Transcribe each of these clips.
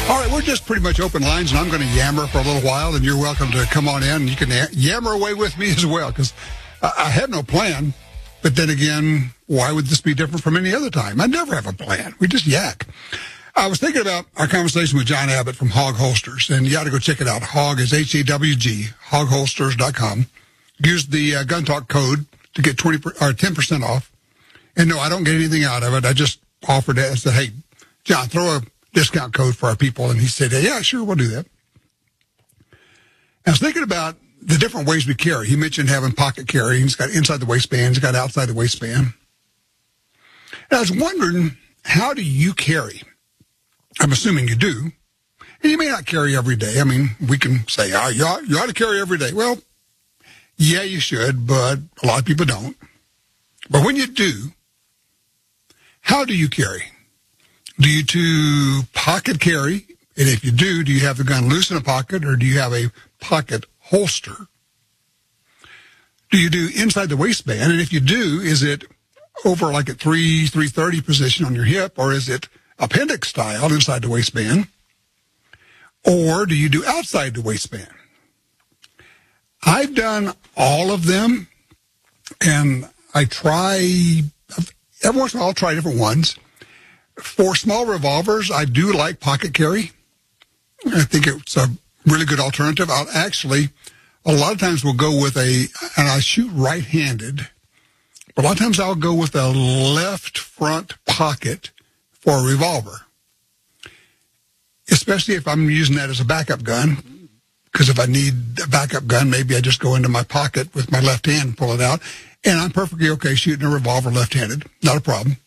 All right, we're just pretty much open lines, and I'm going to yammer for a little while, and you're welcome to come on in. You can yammer away with me as well, because I have no plan. But then again, why would this be different from any other time? I never have a plan. We just yak. I was thinking about our conversation with John Abbott from Hog Holsters, and you ought to go check it out. Hog is H-A-W-G, hogholsters.com. Use the Gun Talk code to get 10% off. And no, I don't get anything out of it. I just offered it and said, hey, John, throw a discount code for our people. And he said, yeah, sure, we'll do that. I was thinking about the different ways we carry. He mentioned having pocket carry. He's got inside the waistband. He's got outside the waistband. And I was wondering, how do you carry? I'm assuming you do. And you may not carry every day. I mean, we can say, oh, you ought to carry every day. Well, yeah, you should, but a lot of people don't. But when you do, how do you carry? Do you do pocket carry? And if you do you have the gun loose in a pocket, or do you have a pocket holster? Do you do inside the waistband? And if you do, is it over like at 330 position on your hip, or is it appendix style inside the waistband? Or do you do outside the waistband? I've done all of them, and I try, every once in a while I'll try different ones. For small revolvers, I do like pocket carry. I think it's a really good alternative. I'll actually, a lot of times we'll go with and I shoot right-handed, but a lot of times I'll go with a left front pocket for a revolver, especially if I'm using that as a backup gun, because if I need a backup gun, maybe I just go into my pocket with my left hand and pull it out, and I'm perfectly okay shooting a revolver left-handed. Not a problem.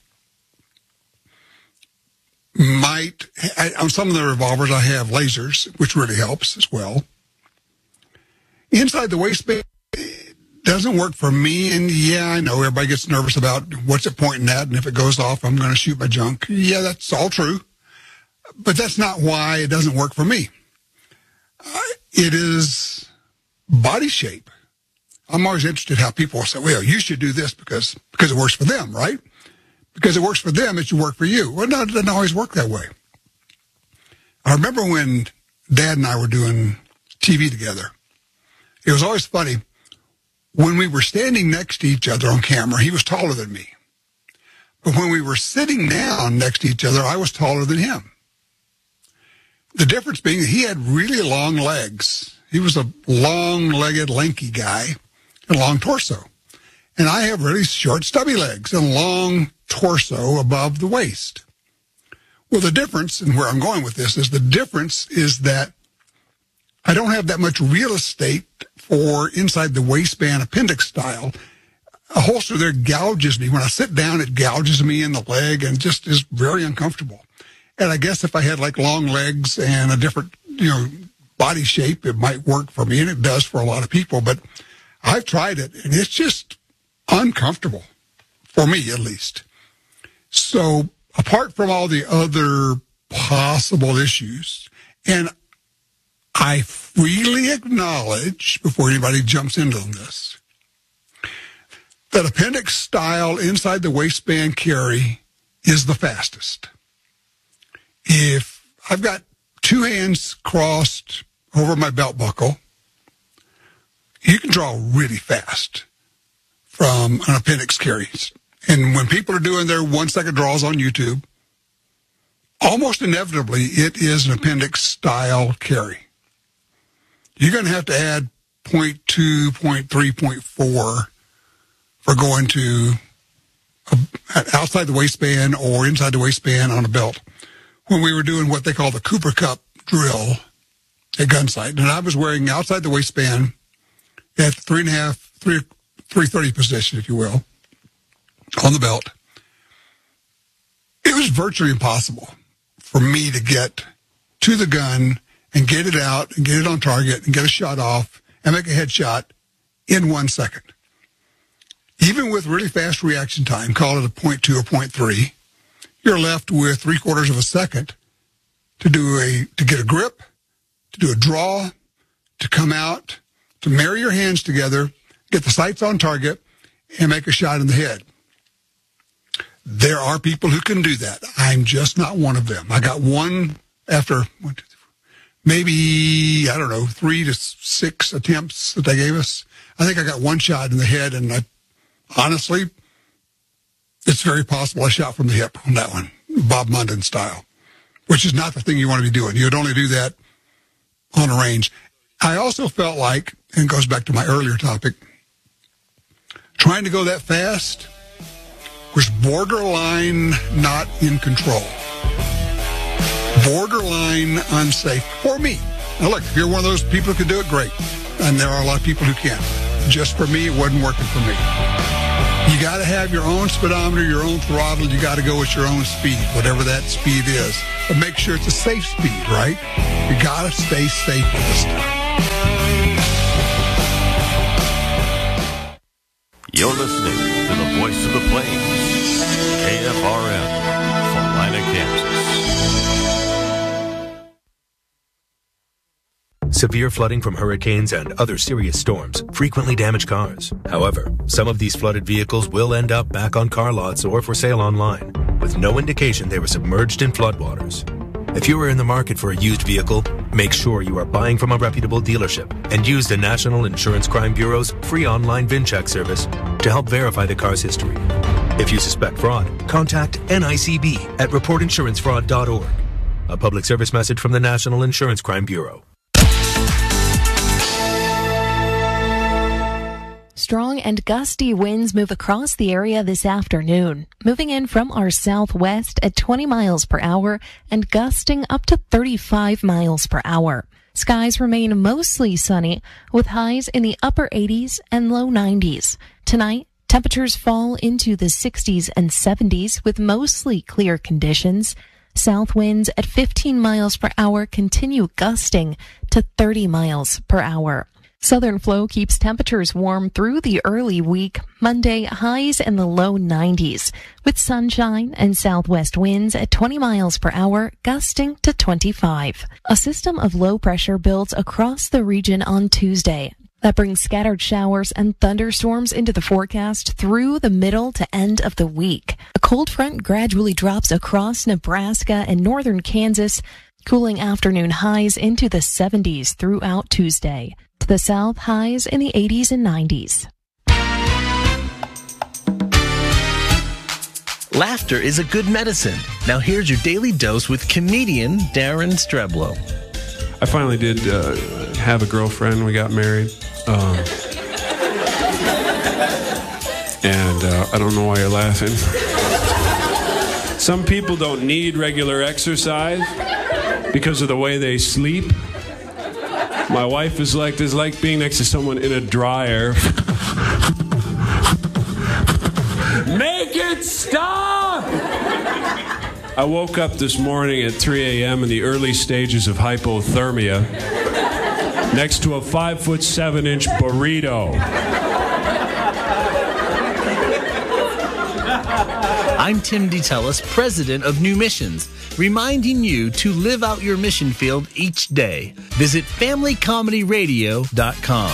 On some of the revolvers, I have lasers, which really helps as well. Inside the waistband doesn't work for me, and yeah, I know everybody gets nervous about what's it pointing at, and if it goes off, I'm going to shoot my junk. Yeah, that's all true, but that's not why it doesn't work for me. It is body shape. I'm always interested how people say, well, you should do this because it works for them, right? Because it works for them, it should work for you. Well, no, it doesn't always work that way. I remember when Dad and I were doing TV together. It was always funny. When we were standing next to each other on camera, he was taller than me. But when we were sitting down next to each other, I was taller than him. The difference being that he had really long legs. He was a long-legged, lanky guy and a long torso. And I have really short, stubby legs and long torso above the waist. Well, the difference, and where I'm going with this, is the difference is that I don't have that much real estate for inside the waistband appendix style. A holster there gouges me. When I sit down, it gouges me in the leg and just is very uncomfortable. And I guess if I had like long legs and a different, body shape, it might work for me, and it does for a lot of people. But I've tried it, and it's just uncomfortable, for me at least. So apart from all the other possible issues, and I freely acknowledge, before anybody jumps in on this, that appendix style inside the waistband carry is the fastest. If I've got two hands crossed over my belt buckle, you can draw really fast from an appendix carry. And when people are doing their 1 second draws on YouTube, almost inevitably it is an appendix style carry. You're going to have to add 0.2, 0.3, 0.4 for going to outside the waistband or inside the waistband on a belt. When we were doing what they call the Cooper Cup drill at Gunsight, and I was wearing outside the waistband at 330 position, if you will, on the belt, it was virtually impossible for me to get to the gun and get it out and get it on target and get a shot off and make a headshot in 1 second. Even with really fast reaction time, call it a 0.2 or 0.3, you're left with 3/4 of a second to get a grip, to do a draw, to come out, to marry your hands together, get the sights on target, and make a shot in the head. There are people who can do that. I'm just not one of them. I got one after maybe, 3 to 6 attempts that they gave us. I think I got one shot in the head, and honestly, it's very possible I shot from the hip on that one, Bob Munden style, which is not the thing you want to be doing. You'd only do that on a range. I also felt like, and it goes back to my earlier topic, trying to go that fast was borderline not in control. Borderline unsafe for me. Now look, if you're one of those people who can do it, great. And there are a lot of people who can't. Just for me, it wasn't working for me. You got to have your own speedometer, your own throttle. You got to go at your own speed, whatever that speed is. But make sure it's a safe speed, right? You got to stay safe with this stuff. You're listening to the Voice of the Plains, KFRM, Salina, Kansas. Severe flooding from hurricanes and other serious storms frequently damage cars. However, some of these flooded vehicles will end up back on car lots or for sale online, with no indication they were submerged in floodwaters. If you are in the market for a used vehicle, make sure you are buying from a reputable dealership and use the National Insurance Crime Bureau's free online VIN check service to help verify the car's history. If you suspect fraud, contact NICB at reportinsurancefraud.org. A public service message from the National Insurance Crime Bureau. Strong and gusty winds move across the area this afternoon, moving in from our southwest at 20 miles per hour and gusting up to 35 miles per hour. Skies remain mostly sunny with highs in the upper 80s and low 90s. Tonight, temperatures fall into the 60s and 70s with mostly clear conditions. South winds at 15 miles per hour continue gusting to 30 miles per hour. Southern flow keeps temperatures warm through the early week. Monday, highs in the low 90s, with sunshine and southwest winds at 20 miles per hour, gusting to 25. A system of low pressure builds across the region on Tuesday. That brings scattered showers and thunderstorms into the forecast through the middle to end of the week. A cold front gradually drops across Nebraska and northern Kansas, cooling afternoon highs into the 70s throughout Tuesday. To the south, highs in the 80s and 90s. Laughter is a good medicine. Now here's your daily dose with comedian Darren Streblow. I finally did have a girlfriend. We got married. And I don't know why you're laughing. Some people don't need regular exercise because of the way they sleep. My wife is like, it's like being next to someone in a dryer. Make it stop! I woke up this morning at 3 a.m. in the early stages of hypothermia next to a 5'7" burrito. I'm Tim DeTellis, president of New Missions, reminding you to live out your mission field each day. Visit FamilyComedyRadio.com.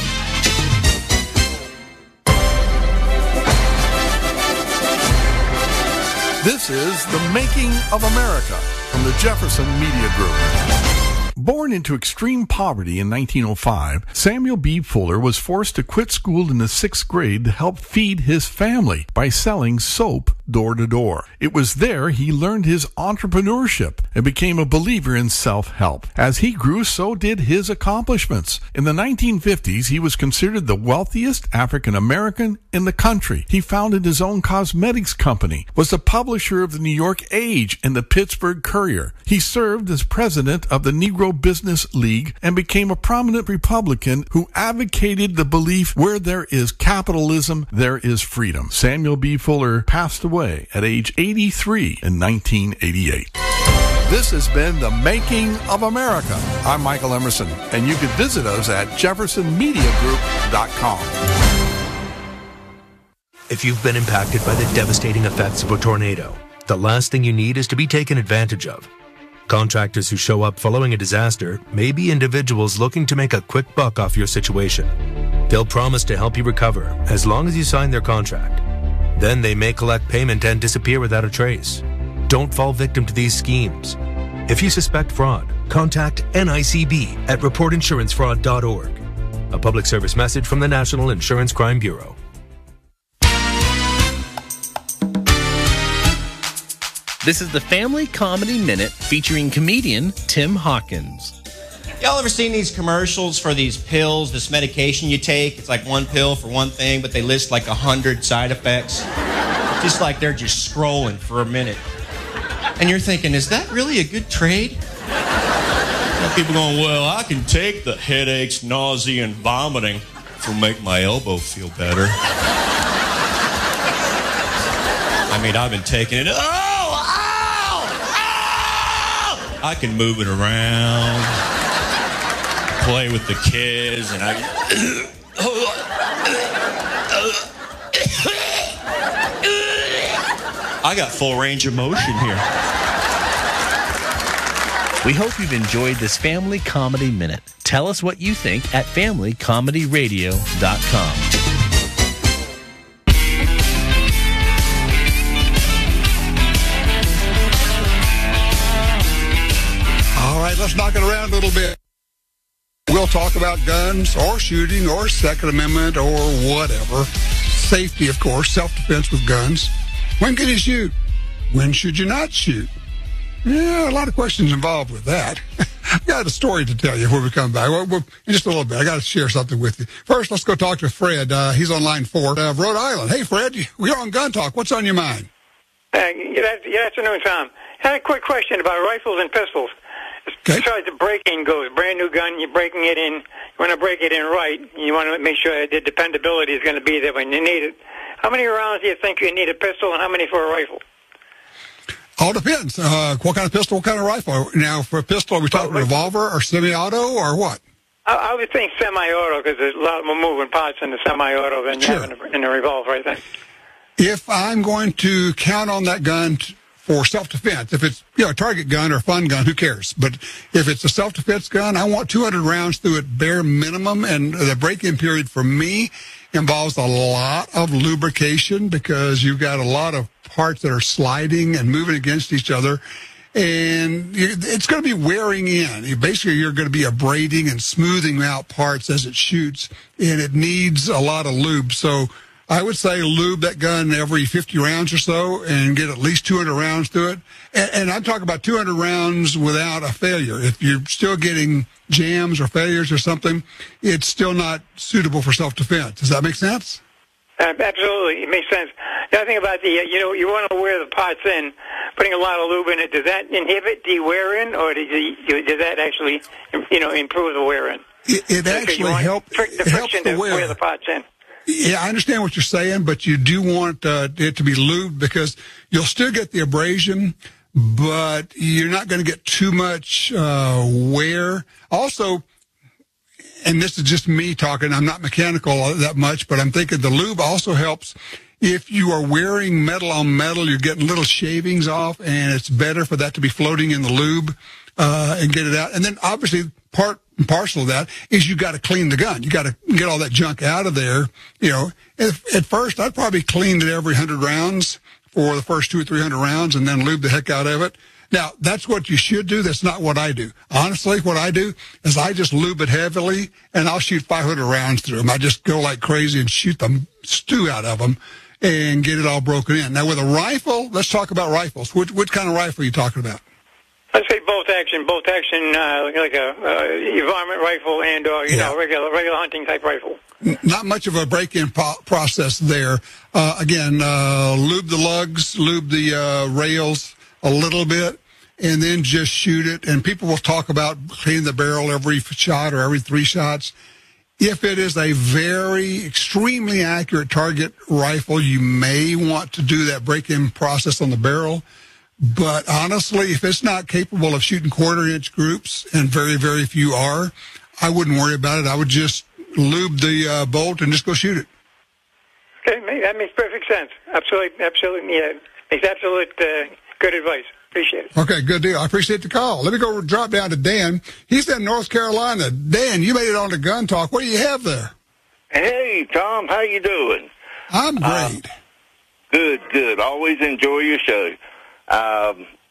This is The Making of America from the Jefferson Media Group. Born into extreme poverty in 1905, Samuel B. Fuller was forced to quit school in the 6th grade to help feed his family by selling soap door to door. It was there he learned his entrepreneurship and became a believer in self-help. As he grew, so did his accomplishments. In the 1950s, he was considered the wealthiest African American in the country. He founded his own cosmetics company, was the publisher of the New York Age and the Pittsburgh Courier. He served as president of the Negro Business League and became a prominent Republican who advocated the belief where there is capitalism, there is freedom. Samuel B. Fuller passed away at age 83 in 1988. This has been The Making of America. I'm Michael Emerson, and you can visit us at jeffersonmediagroup.com. If you've been impacted by the devastating effects of a tornado, the last thing you need is to be taken advantage of. Contractors who show up following a disaster may be individuals looking to make a quick buck off your situation. They'll promise to help you recover as long as you sign their contract. Then they may collect payment and disappear without a trace. Don't fall victim to these schemes. If you suspect fraud, contact NICB at reportinsurancefraud.org. A public service message from the National Insurance Crime Bureau. This is the Family Comedy Minute featuring comedian Tim Hawkins. Y'all ever seen these commercials for these pills, this medication you take? It's like one pill for one thing, but they list like 100 side effects. Just like they're just scrolling for a minute. And you're thinking, is that really a good trade? People going, well, I can take the headaches, nausea, and vomiting to make my elbow feel better. I mean, I've been taking it. I can move it around, play with the kids, and I got full range of motion here. We hope you've enjoyed this Family Comedy Minute. Tell us what you think at FamilyComedyRadio.com. All right, let's knock it around a little bit. We'll talk about guns or shooting or Second Amendment or whatever. Safety, of course, self-defense with guns. When can you shoot? When should you not shoot? Yeah, a lot of questions involved with that. I've got a story to tell you when we come back. Well, in just a little bit, I got to share something with you. First, let's go talk to Fred. He's on line 4 of Rhode Island. Hey, Fred, we're on Gun Talk. What's on your mind? Good afternoon, Tom. I had a quick question about rifles and pistols. Okay. As far as the break-in goes, brand new gun, you're breaking it in. You want to break it in right. You want to make sure the dependability is going to be there when you need it. How many rounds do you think you need a pistol, and how many for a rifle? All depends. What kind of pistol, what kind of rifle? Now, for a pistol, are we talking revolver or semi-auto or what? I would think semi-auto because there's a lot more moving parts in the semi-auto than you have in the revolver, I think. If I'm going to count on that gun for self-defense, if it's a target gun or a fun gun, who cares? But if it's a self-defense gun, I want 200 rounds through it bare minimum, and the break-in period for me involves a lot of lubrication because you've got a lot of parts that are sliding and moving against each other, and it's going to be wearing in. Basically, you're going to be abrading and smoothing out parts as it shoots, and it needs a lot of lube. So I would say lube that gun every 50 rounds or so and get at least 200 rounds through it. And I'm talking about 200 rounds without a failure. If you're still getting jams or failures or something, it's still not suitable for self-defense. Does that make sense? Absolutely. It makes sense. The other thing about you want to wear the parts in, putting a lot of lube in it, does that inhibit the wear-in, or does that actually, improve the wear-in? It actually helps the wear the parts in. Yeah, I understand what you're saying, but you do want it to be lubed because you'll still get the abrasion, but you're not going to get too much wear. Also, and this is just me talking, I'm not mechanical that much, but I'm thinking the lube also helps. If you are wearing metal on metal, you're getting little shavings off, and it's better for that to be floating in the lube and get it out. And then obviously part and parcel of that is you got to clean the gun. You got to get all that junk out of there. At first I'd probably clean it every 100 rounds for the first 200 or 300 rounds and then lube the heck out of it. Now, that's what you should do. That's not what I do. Honestly, what I do is I just lube it heavily, and I'll shoot 500 rounds through them. I just go like crazy and shoot the stew out of them and get it all broken in. Now, with a rifle, let's talk about rifles. Which kind of rifle are you talking about? I'd say bolt action, like a varmint rifle and regular hunting type rifle. Not much of a break-in process there. Again, lube the lugs, lube the rails a little bit, and then just shoot it. And people will talk about cleaning the barrel every shot or every 3 shots. If it is a very extremely accurate target rifle, you may want to do that break-in process on the barrel. But honestly, if it's not capable of shooting quarter-inch groups, and very, very few are, I wouldn't worry about it. I would just lube the bolt and just go shoot it. Okay, that makes perfect sense. Absolutely, yeah. Makes absolute good advice. Appreciate it. Okay, good deal. I appreciate the call. Let me go drop down to Dan. He's in North Carolina. Dan, you made it on to Gun Talk. What do you have there? Hey, Tom, how you doing? I'm great. Good. Always enjoy your show.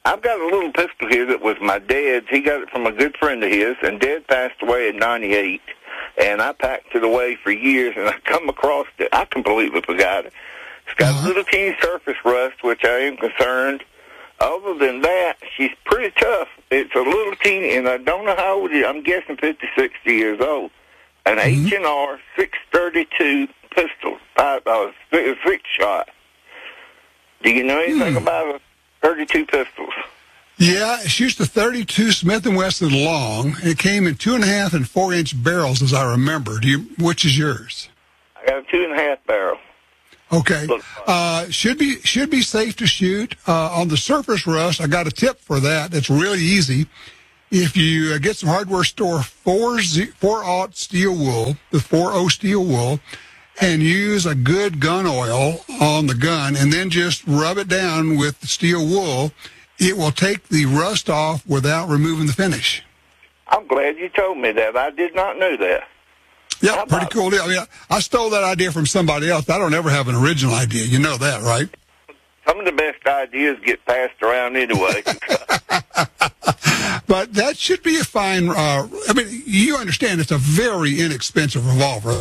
I've got a little pistol here that was my dad's. He got it from a good friend of his, and Dad passed away in '98. And I packed it away for years, and I come across it. I completely forgot it. It's got a little teeny surface rust, which I am concerned. Other than that, she's pretty tough. It's a little teeny, and I don't know how old it is. I'm guessing 50, 60 years old. An H&R 632 pistol, six shot. Do you know anything about a 32 pistols? Yeah, it shoots the 32 Smith & Wesson long. It came in 2.5 and 4-inch barrels, as I remember. Which is yours? I got a 2.5 barrel. Okay. Should be safe to shoot. On the surface rust, I got a tip for that. It's really easy. If you get some hardware store 4-aught steel wool, the 4.0 steel wool, and use a good gun oil on the gun, and then just rub it down with the steel wool, it will take the rust off without removing the finish. I'm glad you told me that. I did not know that. Yeah, pretty cool deal. I mean, I stole that idea from somebody else. I don't ever have an original idea. You know that, right? Some of the best ideas get passed around anyway. But that should be a fine, I mean, you understand it's a very inexpensive revolver.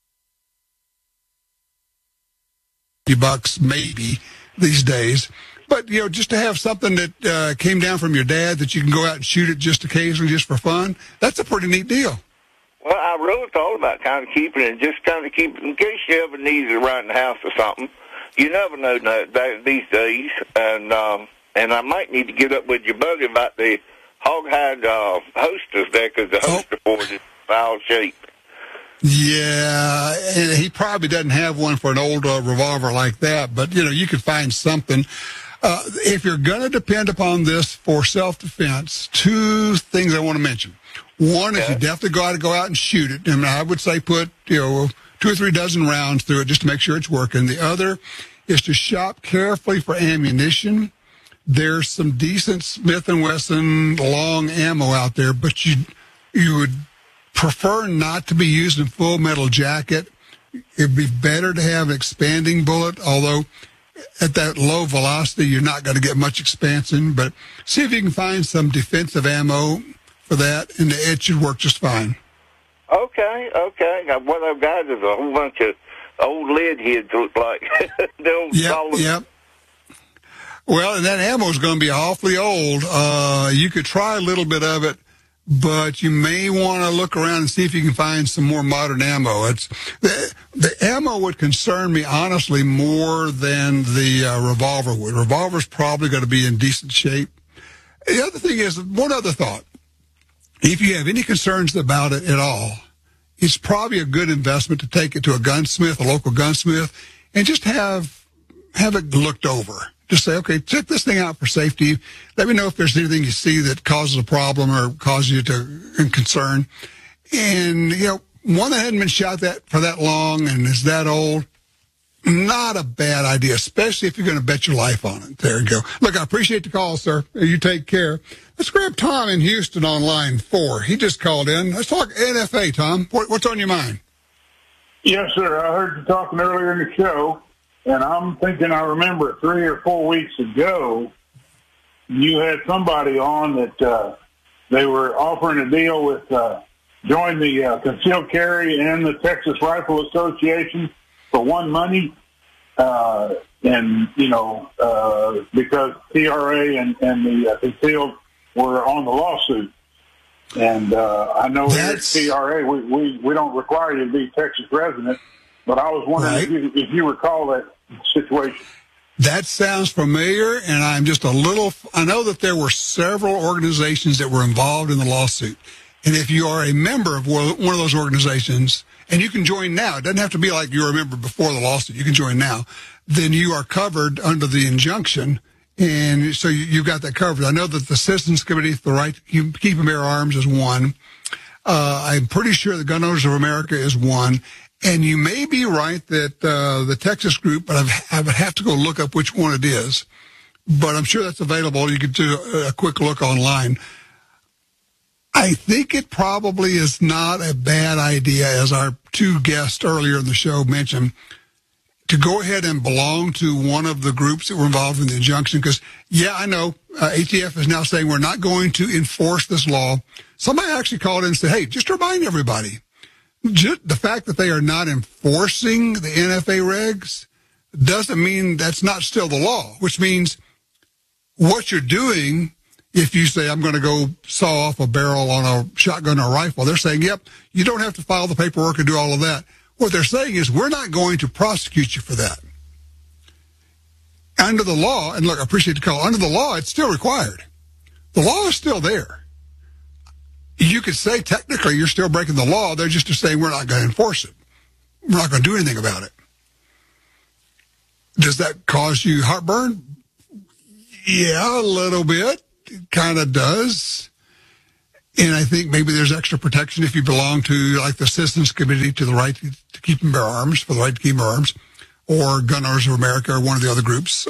$50 maybe these days. But, just to have something that came down from your dad that you can go out and shoot it just occasionally, just for fun, that's a pretty neat deal. Well, I really thought about kind of keeping it, just kind of keep it in case you ever need it around the house or something. You never know these days. And I might need to get up with your buddy about the hoghide holsters there, because the holster for it is foul shape. Yeah, and he probably doesn't have one for an old revolver like that, but, you could find something. If you're going to depend upon this for self-defense, two things I want to mention. One is you definitely got to go out and shoot it. And I would say put, 2 or 3 dozen rounds through it just to make sure it's working. The other is to shop carefully for ammunition. There's some decent Smith & Wesson long ammo out there, but you would prefer not to be using full metal jacket. It'd be better to have an expanding bullet, although at that low velocity, you're not going to get much expansion. But see if you can find some defensive ammo for that, and it should work just fine. Okay. Now, what I've got is a whole bunch of old lead heads, look like. Yep. Well, and that ammo is going to be awfully old. You could try a little bit of it, but you may want to look around and see if you can find some more modern ammo. The ammo would concern me, honestly, more than the revolver would. Revolver's probably going to be in decent shape. The other thing is, one other thought. If you have any concerns about it at all, it's probably a good investment to take it to a gunsmith, a local gunsmith, and just have it looked over. Just say, okay, check this thing out for safety. Let me know if there's anything you see that causes a problem or causes you to concern. And, one that hadn't been shot for that long and is that old, not a bad idea, especially if you're going to bet your life on it. There you go. Look, I appreciate the call, sir. You take care. Let's grab Tom in Houston on line 4. He just called in. Let's talk NFA, Tom. What's on your mind? Yes, sir. I heard you talking earlier in the show, and I'm thinking I remember 3 or 4 weeks ago, you had somebody on that they were offering a deal with join the concealed carry and the Texas Rifle Association for one money, because TRA and the concealed were on the lawsuit. And I know here at TRA, we don't require you to be Texas resident, but I was wondering if you recall that situation. That sounds familiar, and I'm just I know that there were several organizations that were involved in the lawsuit. And if you are a member of one of those organizations, and you can join now, it doesn't have to be like you were a member before the lawsuit, you can join now, then you are covered under the injunction, and so you've got that covered. I know that the Citizens Committee for the Right to Keep and Bear Arms is one. I'm pretty sure the Gun Owners of America is one. And you may be right that the Texas group, but I would have to go look up which one it is. But I'm sure that's available. You could do a quick look online. I think it probably is not a bad idea, as our two guests earlier in the show mentioned, to go ahead and belong to one of the groups that were involved in the injunction, because, yeah, I know ATF is now saying we're not going to enforce this law. Somebody actually called in and said, hey, just to remind everybody, the fact that they are not enforcing the NFA regs doesn't mean that's not still the law, which means what you're doing, if you say, I'm going to go saw off a barrel on a shotgun or a rifle, they're saying, yep, you don't have to file the paperwork and do all of that. What they're saying is we're not going to prosecute you for that. Under the law, and look, I appreciate the call, under the law, it's still required. The law is still there. You could say technically you're still breaking the law. They're just saying we're not going to enforce it. We're not going to do anything about it. Does that cause you heartburn? Yeah, a little bit. It kind of does. And I think maybe there's extra protection if you belong to, like, the Citizens Committee to the right to keep and bear arms, for the right to keep and bear arms, or Gun Owners of America, or one of the other groups.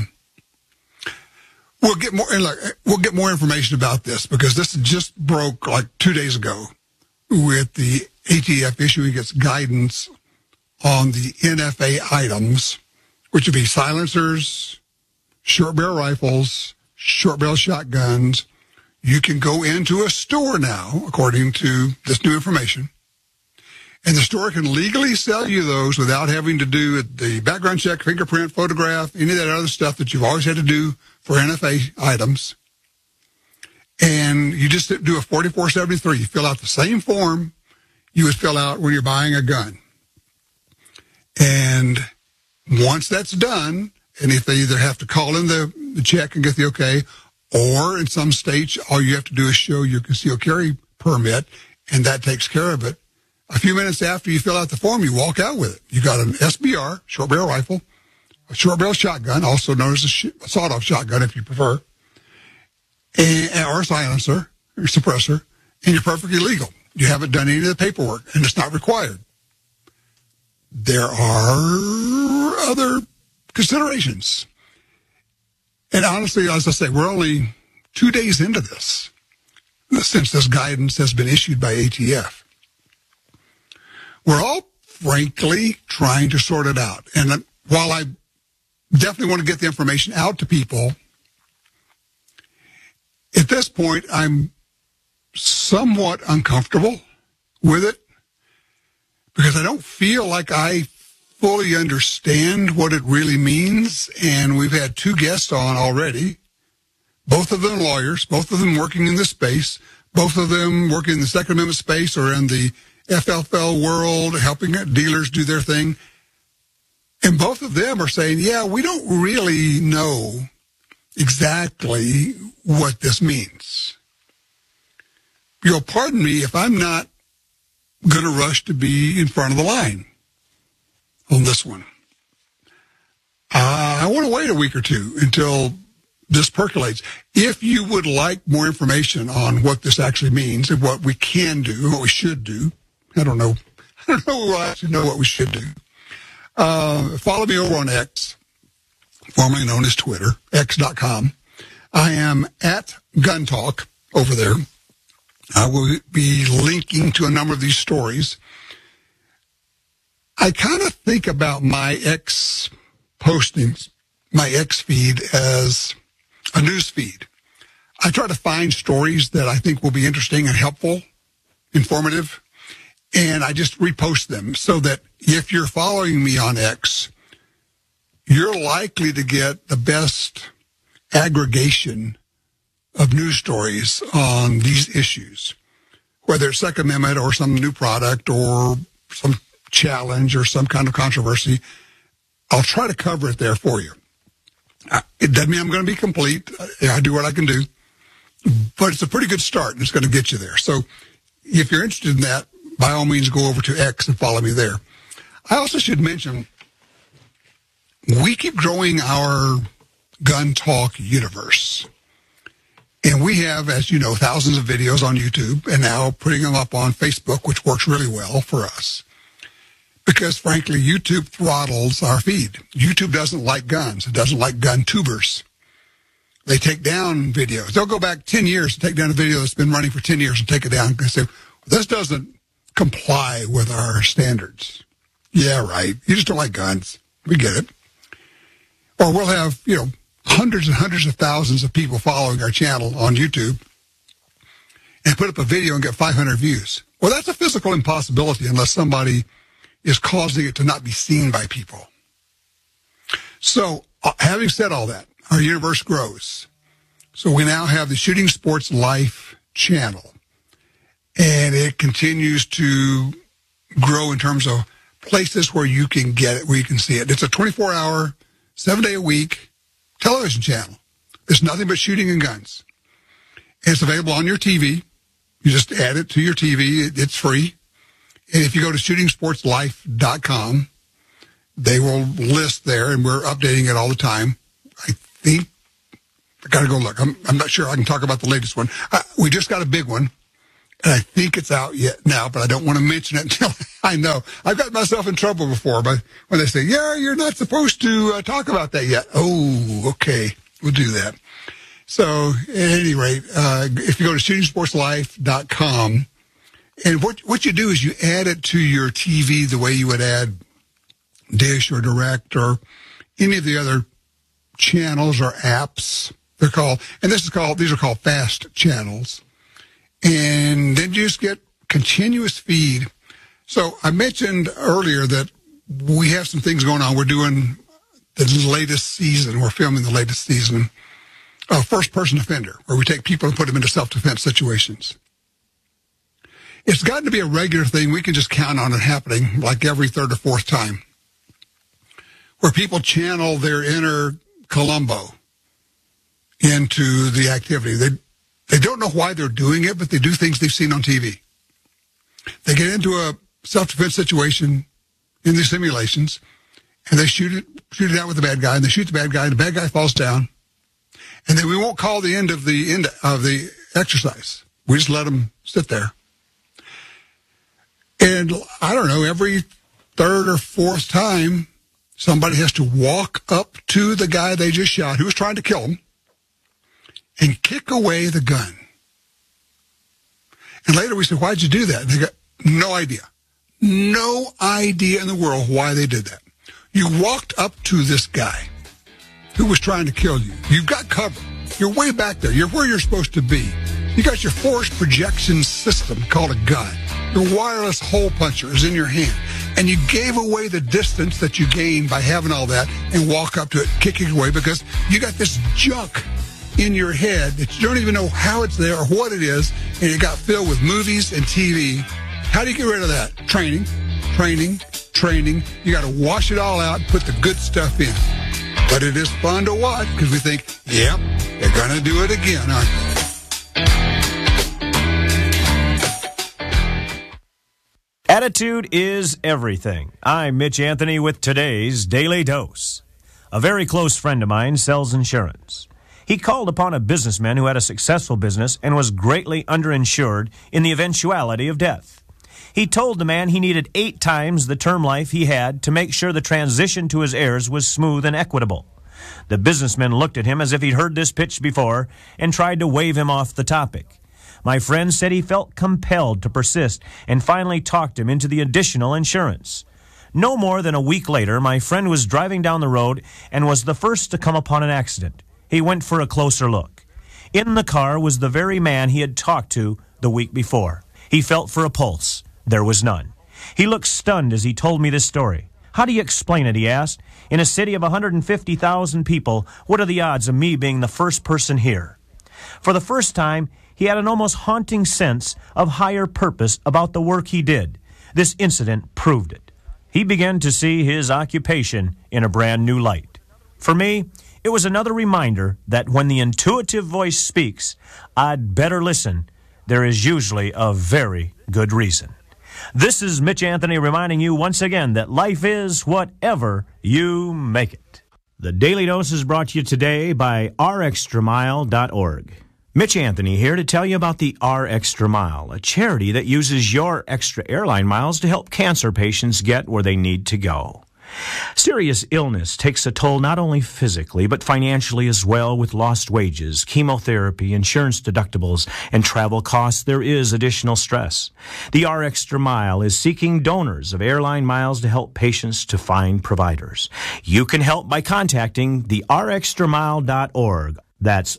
We'll get more information about this, because this just broke like 2 days ago with the ATF issuing its guidance on the NFA items, which would be silencers, short barrel rifles, short barrel shotguns. You can go into a store now, according to this new information, and the store can legally sell you those without having to do the background check, fingerprint, photograph, any of that other stuff that you've always had to do for NFA items. And you just do a 4473. You fill out the same form you would fill out when you're buying a gun. And once that's done, and if they either have to call in the check and get the okay, or in some states, all you have to do is show your concealed carry permit, and that takes care of it. A few minutes after you fill out the form, you walk out with it. You got an SBR, short barrel rifle, a short barrel shotgun, also known as a sawed-off shotgun if you prefer, or a silencer, or suppressor, and you're perfectly legal. You haven't done any of the paperwork, and it's not required. There are other considerations. And honestly, as I say, we're only 2 days into this, since this guidance has been issued by ATF. We're all, frankly, trying to sort it out. And while I definitely want to get the information out to people, at this point, I'm somewhat uncomfortable with it, because I don't feel like I fully understand what it really means. And we've had 2 guests on already, both of them lawyers, both of them working in this space, both of them working in the Second Amendment space or in the FFL world, helping dealers do their thing. And both of them are saying, yeah, we don't really know exactly what this means. You'll pardon me if I'm not going to rush to be in front of the line on this one. I want to wait a week or two until this percolates. If you would like more information on what this actually means and what we can do, what we should do, I don't know if we'll actually know what we should do. Follow me over on X, formerly known as Twitter, x.com. I am at Gun Talk over there. I will be linking to a number of these stories. I kind of think about my X postings, my X feed, as a news feed. I try to find stories that I think will be interesting and helpful, informative, and I just repost them so that if you're following me on X, you're likely to get the best aggregation of news stories on these issues, whether it's Second Amendment or some new product or some challenge or some kind of controversy. I'll try to cover it there for you. It doesn't mean I'm going to be complete. I do what I can do, but it's a pretty good start, and it's going to get you there. So if you're interested in that, by all means, go over to X and follow me there. I also should mention, we keep growing our Gun Talk universe. And we have, as you know, thousands of videos on YouTube, and now putting them up on Facebook, which works really well for us. Because, frankly, YouTube throttles our feed. YouTube doesn't like guns. It doesn't like gun tubers. They take down videos. They'll go back 10 years and take down a video that's been running for 10 years and take it down and say, this doesn't comply with our standards. Yeah, right. You just don't like guns. We get it. Or we'll have, hundreds and hundreds of thousands of people following our channel on YouTube and put up a video and get 500 views. Well, that's a physical impossibility unless somebody is causing it to not be seen by people. So, having said all that, our universe grows. So we now have the Shooting Sports Life channel, and it continues to grow in terms of places where you can get it, where you can see it. It's a 24-hour, 7-day-a-week television channel. It's nothing but shooting and guns. And it's available on your TV. You just add it to your TV. It's free. And if you go to shootingsportslife.com, they will list there, and we're updating it all the time. I think I got to go look. I'm not sure I can talk about the latest one. We just got a big one, and I think it's out yet now, but I don't want to mention it until I know. I've got myself in trouble before, but when they say, yeah, you're not supposed to talk about that yet. Oh, okay. We'll do that. So, at any rate, if you go to shootingsportslife.com, and what you do is you add it to your TV the way you would add Dish or Direct or any of the other channels or apps. They're called, and these are called fast channels. And then you just get continuous feed. So I mentioned earlier that we have some things going on. We're doing the latest season. We're filming the latest season of First-Person Offender, where we take people and put them into self-defense situations. It's gotten to be a regular thing. We can just count on it happening like every third or fourth time, where people channel their inner Columbo into the activity. They don't know why they're doing it, but they do things they've seen on TV. They get into a self-defense situation in these simulations, and they shoot it out with the bad guy, and they shoot the bad guy, and the bad guy falls down. And then we won't call the end of the exercise. We just let them sit there. And I don't know, every third or fourth time, somebody has to walk up to the guy they just shot, who was trying to kill him, and kick away the gun. And later we said, why'd you do that? And they got no idea. No idea in the world why they did that. You walked up to this guy who was trying to kill you. You've got cover. You're way back there. You're where you're supposed to be. You got your force projection system called a gun. Your wireless hole puncher is in your hand. And you gave away the distance that you gained by having all that and walk up to it, kicking away, because you got this junk in your head that you don't even know how it's there or what it is, and it got filled with movies and TV. How do you get rid of that? Training. You got to wash it all out and put the good stuff in. But it is fun to watch because we think, yep, they're going to do it again, aren't they? Attitude is everything. I'm Mitch Anthony with today's Daily Dose. A very close friend of mine sells insurance. He called upon a businessman who had a successful business and was greatly underinsured in the eventuality of death. He told the man he needed 8 times the term life he had to make sure the transition to his heirs was smooth and equitable. The businessman looked at him as if he'd heard this pitch before and tried to wave him off the topic. My friend said he felt compelled to persist and finally talked him into the additional insurance. No more than a week later, my friend was driving down the road and was the first to come upon an accident. He went for a closer look. In the car was the very man he had talked to the week before. He felt for a pulse. There was none. He looked stunned as he told me this story. How do you explain it, he asked. In a city of 150,000 people, what are the odds of me being the first person here? For the first time, he had an almost haunting sense of higher purpose about the work he did. This incident proved it. He began to see his occupation in a brand new light. For me, it was another reminder that when the intuitive voice speaks, I'd better listen. There is usually a very good reason. This is Mitch Anthony reminding you once again that life is whatever you make it. The Daily Dose is brought to you today by rextramile.org. Mitch Anthony here to tell you about the R Extra Mile, a charity that uses your extra airline miles to help cancer patients get where they need to go. Serious illness takes a toll not only physically, but financially as well, with lost wages, chemotherapy, insurance deductibles, and travel costs. There is additional stress. The RXtra Mile is seeking donors of airline miles to help patients to find providers. You can help by contacting the rxtramile.org. That's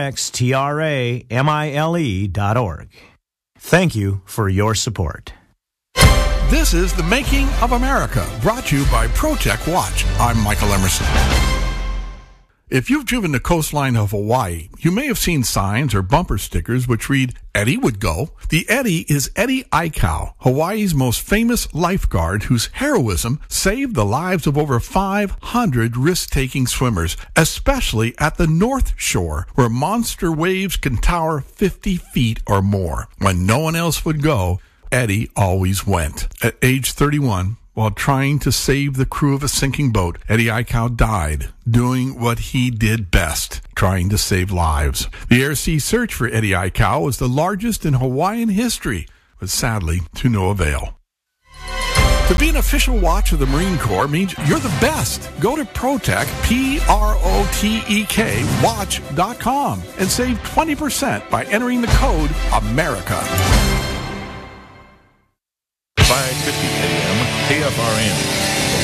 rxtramile.org. Thank you for your support. This is The Making of America, brought to you by ProTech Watch. I'm Michael Emerson. If you've driven the coastline of Hawaii, you may have seen signs or bumper stickers which read, "Eddie would go." The Eddie is Eddie Aikau, Hawaii's most famous lifeguard whose heroism saved the lives of over 500 risk-taking swimmers, especially at the North Shore, where monster waves can tower 50 feet or more. When no one else would go, Eddie always went. At age 31, while trying to save the crew of a sinking boat, Eddie Aikau died doing what he did best, trying to save lives. The air-sea search for Eddie Aikau was the largest in Hawaiian history, but sadly to no avail. To be an official watch of the Marine Corps means you're the best. Go to ProTech, PROTEK, watch.com, and save 20% by entering the code AMERICA. 5:50 a.m. KFRN.